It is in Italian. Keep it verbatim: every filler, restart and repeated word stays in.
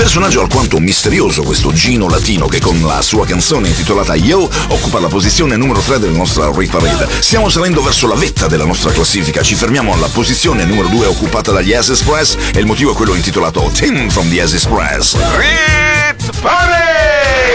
Personaggio alquanto misterioso questo Gino Latino che con la sua canzone intitolata Yo occupa la posizione numero tre della nostra Rit Parade. Stiamo salendo verso la vetta della nostra classifica, ci fermiamo alla posizione numero due occupata dagli As Express e il motivo è quello intitolato Tim from the As Express. Rit Parade!